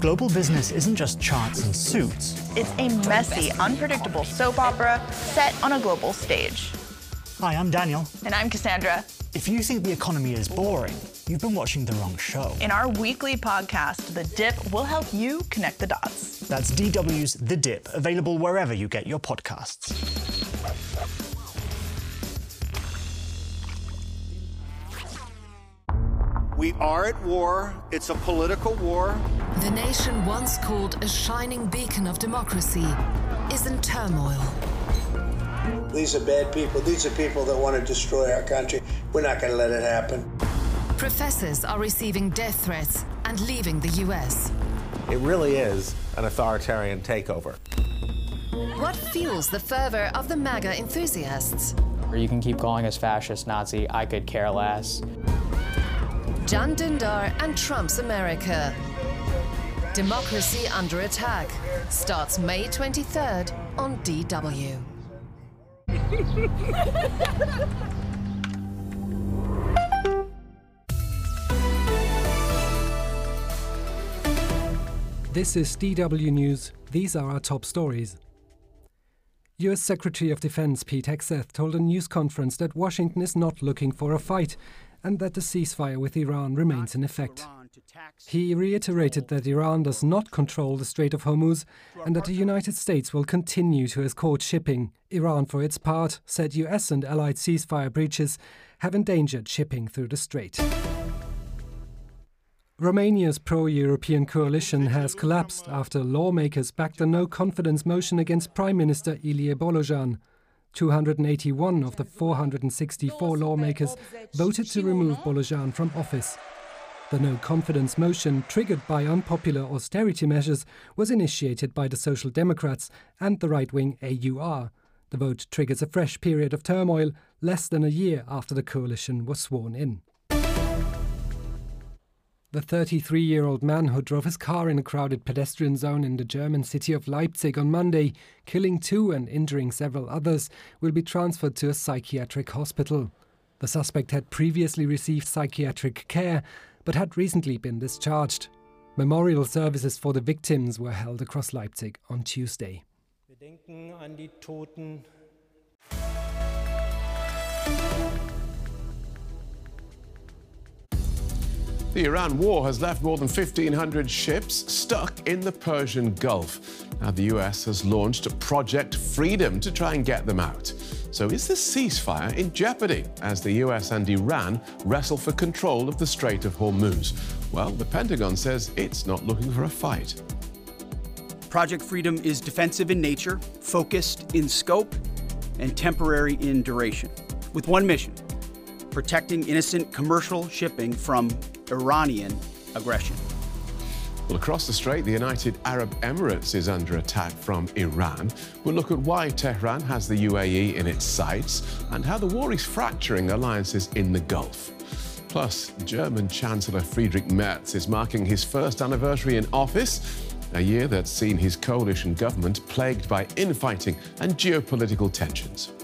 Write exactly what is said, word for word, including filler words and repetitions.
global business isn't just charts and suits. It's a messy, unpredictable soap opera set on a global stage. Hi, I'm Daniel. And I'm Cassandra. If you think the economy is boring, you've been watching the wrong show. In our weekly podcast, The Dip, we'll help you connect the dots. That's D W's The Dip, available wherever you get your podcasts. We are at war. It's a political war. The nation once called a shining beacon of democracy is in turmoil. These are bad people. These are people that want to destroy our country. We're not going to let it happen. Professors are receiving death threats and leaving the U S. It really is an authoritarian takeover. What fuels the fervor of the MAGA enthusiasts? Or you can keep calling us fascist, Nazi, I could care less. Jan Dündar and Trump's America. Democracy Under Attack starts May twenty-third on D W. This is D W News. These are our top stories. U S Secretary of Defense Pete Hegseth told a news conference that Washington is not looking for a fight and that the ceasefire with Iran remains in effect. He reiterated that Iran does not control the Strait of Hormuz and that the United States will continue to escort shipping. Iran, for its part, said U S and allied ceasefire breaches have endangered shipping through the strait. Romania's pro-European coalition has collapsed after lawmakers backed a no-confidence motion against Prime Minister Ilie Bolojan. two hundred eighty-one of the four hundred sixty-four lawmakers voted to remove Bolojan from office. The no-confidence motion, triggered by unpopular austerity measures, was initiated by the Social Democrats and the right-wing A U R. The vote triggers a fresh period of turmoil less than a year after the coalition was sworn in. The thirty-three-year-old man who drove his car in a crowded pedestrian zone in the German city of Leipzig on Monday, killing two and injuring several others, will be transferred to a psychiatric hospital. The suspect had previously received psychiatric care, but had recently been discharged. Memorial services for the victims were held across Leipzig on Tuesday. Wir denken an die Toten. The Iran war has left more than fifteen hundred ships stuck in the Persian Gulf. Now, the U S has launched Project Freedom to try and get them out. So is the ceasefire in jeopardy as the U S and Iran wrestle for control of the Strait of Hormuz? Well, the Pentagon says it's not looking for a fight. Project Freedom is defensive in nature, focused in scope, and temporary in duration, with one mission: protecting innocent commercial shipping from Iranian aggression. Well, across the strait, the United Arab Emirates is under attack from Iran. We'll look at why Tehran has the U A E in its sights and how the war is fracturing alliances in the Gulf. Plus, German Chancellor Friedrich Merz is marking his first anniversary in office, a year that's seen his coalition government plagued by infighting and geopolitical tensions.